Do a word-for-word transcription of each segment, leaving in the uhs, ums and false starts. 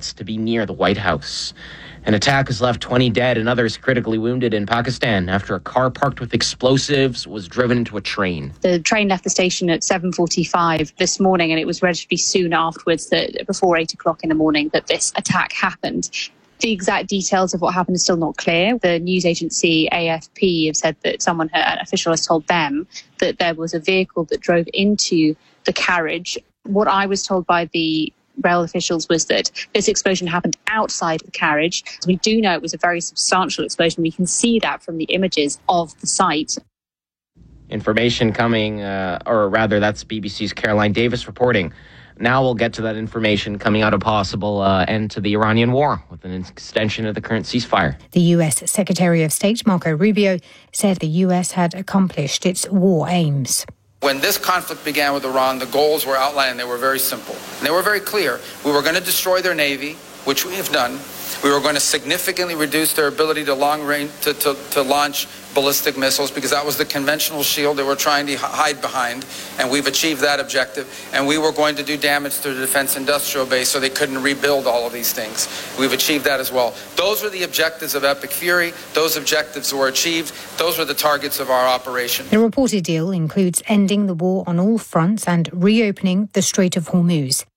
threats to be near the White House. An attack has left twenty dead and others critically wounded in Pakistan after a car parked with explosives was driven into a train. The train left the station at seven forty-five this morning, and it was relatively soon afterwards, that before eight o'clock in the morning, that this attack happened. The exact details of what happened is still not clear. The news agency A F P have said that someone, an official has told them that there was a vehicle that drove into the carriage. What I was told by the rail officials was that this explosion happened outside the carriage. We do know it was a very substantial explosion. We can see that from the images of the site. Information coming, uh, or rather, that's B B C's Caroline Davis reporting. Now we'll get to that information coming out of possible uh, end to the Iranian war with an extension of the current ceasefire. The U S Secretary of State Marco Rubio said the U S had accomplished its war aims. When this conflict began with Iran, the goals were outlined and they were very simple. And they were very clear. We were going to destroy their navy, which we have done. We were going to significantly reduce their ability to long range to, to, to launch ballistic missiles, because that was the conventional shield they were trying to hide behind, and we've achieved that objective. And we were going to do damage to the defense industrial base so they couldn't rebuild all of these things. We've achieved that as well. Those were the objectives of Epic Fury. Those objectives were achieved. Those were the targets of our operation. The reported deal includes ending the war on all fronts and reopening the Strait of Hormuz.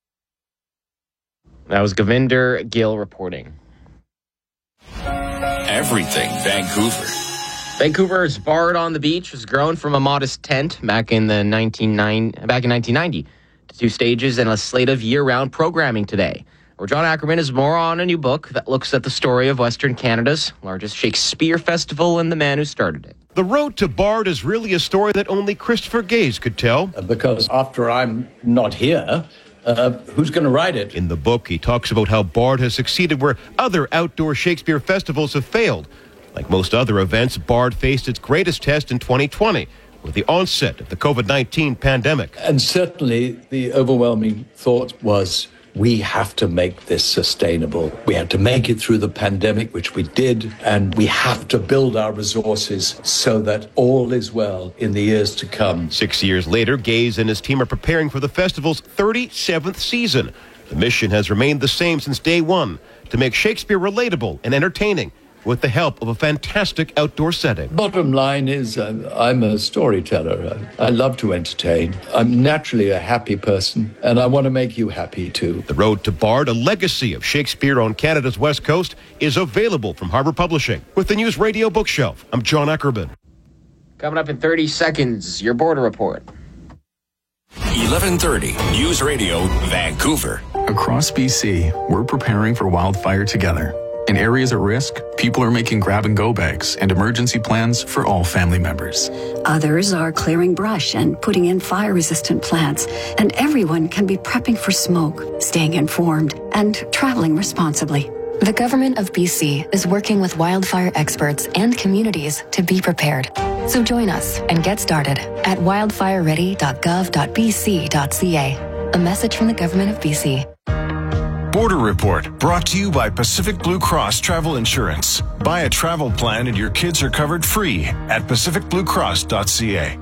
That was Govinder Gill reporting. Everything Vancouver. Vancouver's Bard on the Beach has grown from a modest tent back in the nineteen ninety, back in nineteen ninety to two stages and a slate of year-round programming today. Where John Ackerman is more on a new book that looks at the story of Western Canada's largest Shakespeare festival and the man who started it. The road to Bard is really a story that only Christopher Gaze could tell. Because after I'm not here, uh, who's going to write it? In the book, he talks about how Bard has succeeded where other outdoor Shakespeare festivals have failed. Like most other events, Bard faced its greatest test in twenty twenty with the onset of the covid nineteen pandemic. And certainly the overwhelming thought was, we have to make this sustainable. We had to make it through the pandemic, which we did, and we have to build our resources so that all is well in the years to come. Six years later, Gaze and his team are preparing for the festival's thirty-seventh season. The mission has remained the same since day one, to make Shakespeare relatable and entertaining, with the help of a fantastic outdoor setting. Bottom line is, uh, I'm a storyteller. I, I love to entertain. I'm naturally a happy person, and I want to make you happy too. The Road to Bard, a legacy of Shakespeare on Canada's West Coast, is available from Harbour Publishing. With the News Radio Bookshelf, I'm John Ackerman. Coming up in thirty seconds, your border report. eleven thirty News Radio Vancouver. Across B C, we're preparing for wildfire together. In areas at risk, people are making grab-and-go bags and emergency plans for all family members. Others are clearing brush and putting in fire-resistant plants. And everyone can be prepping for smoke, staying informed, and traveling responsibly. The Government of B C is working with wildfire experts and communities to be prepared. So join us and get started at wildfire ready dot gov dot b c dot c a. A message from the Government of B C. Border Report, brought to you by Pacific Blue Cross Travel Insurance. Buy a travel plan and your kids are covered free at pacific blue cross dot c a.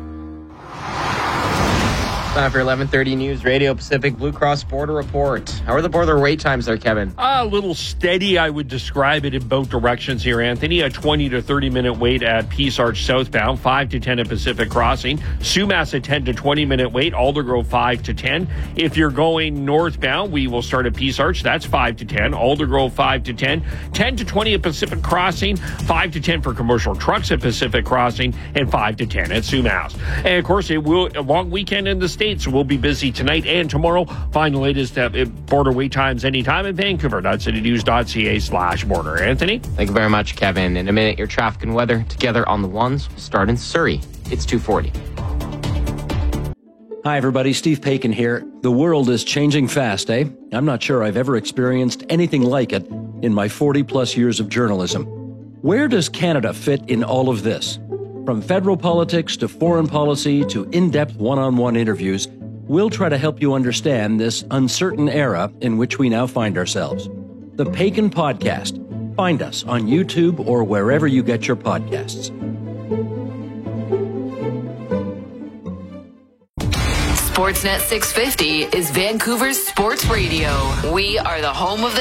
Time for eleven thirty News Radio Pacific Blue Cross Border Report. How are the border wait times there, Kevin? A little steady, I would describe it in both directions here, Anthony. A twenty to thirty minute wait at Peace Arch southbound, five to ten at Pacific Crossing. Sumas a ten to twenty minute wait, Aldergrove five to ten. If you're going northbound, we will start at Peace Arch. That's five to ten. Aldergrove five to ten. ten to twenty at Pacific Crossing. five to ten for commercial trucks at Pacific Crossing. And five to ten at Sumas. And of course, it will a long weekend in the States. So we'll be busy tonight and tomorrow. Find the latest uh, border wait times anytime in Vancouver. citynews.ca slash border. Anthony? Thank you very much, Kevin. In a minute, your traffic and weather together on the ones. We'll start in Surrey. It's two forty. Hi, everybody. Steve Paikin here. The world is changing fast, eh? I'm not sure I've ever experienced anything like it in my forty-plus years of journalism. Where does Canada fit in all of this? From federal politics to foreign policy to in-depth one-on-one interviews, we'll try to help you understand this uncertain era in which we now find ourselves. The Paikin Podcast. Find us on YouTube or wherever you get your podcasts. Sportsnet six fifty is Vancouver's sports radio. We are the home of the